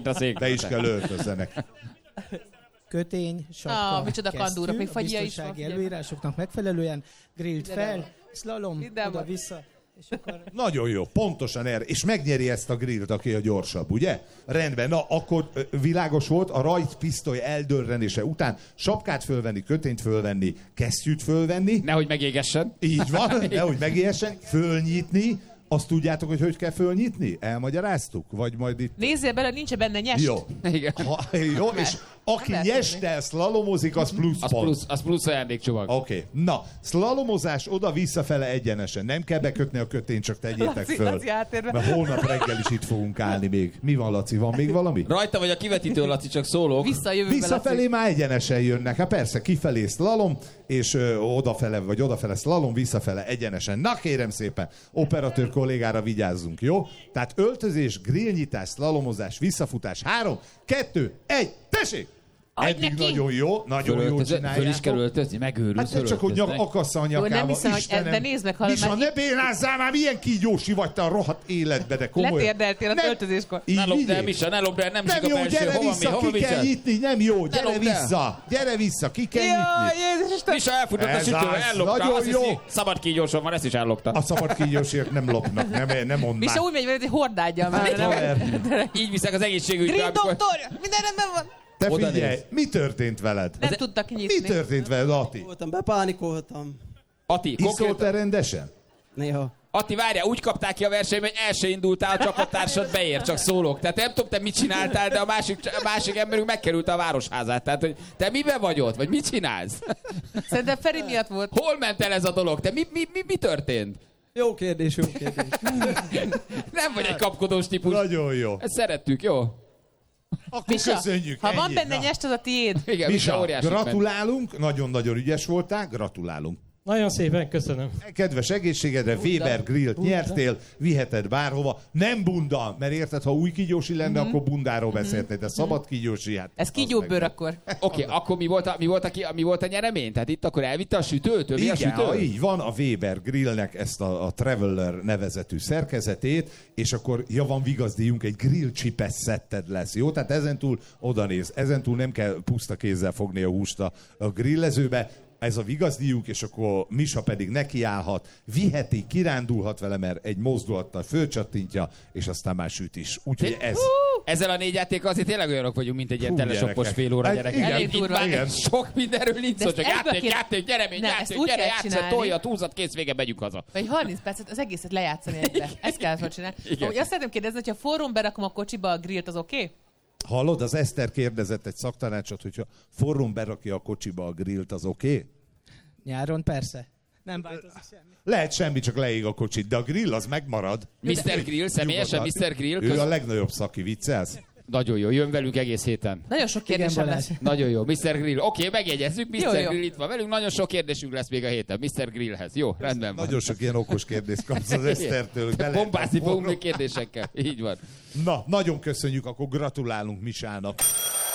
itt a szék. Be is kell öltözzenek. Kötény, sapka, micsoda kandúra, még a fagyja is van, biztonsági figyelj. előírásoknak megfelelően, grillt fel, slalom, oda-vissza. És akkor... Nagyon jó, pontosan erre. És megnyeri ezt a grillt, aki a gyorsabb, ugye? Rendben, na akkor világos volt, a rajtpisztoly eldörrenése után sapkát fölvenni, kötényt fölvenni, kesztyűt fölvenni. Nehogy megégessen. Így van, nehogy megégessen, fölnyitni. Azt tudjátok, hogy kell fölnyitni? Elmagyaráztuk? Vagy majd itt... Nézzél bele, nincs benne nyest. Jó. Igen. Jó, és aki nyestel szlalomozik, az plusz pont. Az plusz ajándékcsomag. Oké. Na, szlalomozás oda-visszafele egyenesen. Nem kell bekötni a kötényt, csak tegyétek föl. Laci átérve. Mert holnap reggel is itt fogunk állni még. Mi van, Laci? Van még valami? Rajta vagy a kivetítő, Laci, csak szólok. Visszafelé már egyenesen jönnek. Hát persze, kifelé szlalom, és odafele szlalom, visszafele egyenesen. Na kérem szépen, operatőr kollégára vigyázzunk, jó? Tehát öltözés, grillnyitás, szlalomozás, visszafutás. 3, 2, 1, tessék! Eddig nagyon jó, nagyon jól csináljátok. Föl is kell öltözni, megőrülsz. Hát csak, hogy akassza a nyakába. Nem hiszem, Istenem. De nézd meg, Misa, ne bénázzál már, milyen kígyósi vagy te a rohadt életbe, de komolyan. Letérdeltél a öltözéskor. Ne lopd el, Misa, ne lopd el, nem nem jó, gyere vissza, ki kell nyitni, nem jó, gyere vissza, ki kell nyitni. Misa elfutott a sütővel, ellopta, azt hiszi, szabad kígyóson van, ezt is ellopta. A szabad kígyósért nem lopnak, nem mondd Misa úgy megy veled, hogy hordádja már. Így viszek az egészségügybe. Grill doktor, minden rendben van. Te figyelj, mi történt veled? Nem tudtak kinyitni. Mi történt veled, Ati? Bepánikoltam. Ati, iszol-e rendesen? Néha. Ati, várjál, úgy kapták ki a versenyt, hogy el se indultál, a csapattársad beér, csak szólok. Tehát nem tudom, te mit csináltál, de a másik emberünk megkerült a városházát. Tehát, hogy te miben vagy ott, vagy mit csinálsz? Szerintem Feri miatt volt. Hol ment el ez a dolog? Te mi történt? Jó kérdés. Nem vagy egy kapkodós típus. Nagyon jó. Ezt szerettük, jó? Akkor Misa, köszönjük. ha ennyi. van benne nyest, az a tiéd. Igen, Misa, gratulálunk, nagyon-nagyon ügyes voltál, gratulálunk. Nagyon szépen köszönöm. Kedves egészségedre, Weber Grillt nyertél, viheted bárhova. Nem bunda, mert érted, ha új kígyósi lenne, akkor bundáról beszéltél, de szabad kígyósi, hát... Ez kígyóbőr akkor. Oké, akkor mi volt a nyeremény? Tehát itt akkor elvitte a sütőt? Igen, így van, a Weber Grillnek ezt a Traveler nevezetű szerkezetét, és akkor van vigazdíjunk, egy grill csipes szetted lesz, jó? Tehát ezentúl odanéz, ezentúl nem kell puszta kézzel fogni a húst a grillezőbe, ez a vigazdíjuk, és akkor Misa pedig nekiállhat, viheti, kirándulhat vele, mert egy mozdulattal fölcsattintja, és aztán már süt is. Úgyhogy ez... Ezzel a 4 játékkal azért tényleg olyanok vagyunk, mint egy ilyen telesoppos fél óra, gyerekek. Igen, Itt már sok mindenről nincs szó, csak játék, gyere, tolja, túlzat, kész, vége, megyünk haza. Vagy 30 percet az egészet lejátszani egybe. Ezt kellett volna csinálni. Azt szeretném kérdezni, hogyha forrón berakom a kocsiba a grillt, az oké? Hallod, az Eszter kérdezett egy szaktanácsot, hogyha forrón berakja a kocsiba a grillt, az oké? Nyáron persze. Nem változik semmi. Lehet semmi, csak leég a kocsit, de a grill az megmarad. Mr. Grill, személyesen Mr. Grill. Ő a legnagyobb szaki, viccelsz? Nagyon jó, jön velünk egész héten. Nagyon sok kérdésem lesz. Nagyon jó, Mr. Grill. Oké, megjegyezzük, Mr. Grill itt van velünk, nagyon sok kérdésünk lesz még a héten, Mr. Grillhez. Jó, rendben van. Nagyon sok ilyen okos kérdést kapsz az Esztertől. Bombázni fogunk még kérdésekkel. Így van. Na, nagyon köszönjük, akkor gratulálunk Misának.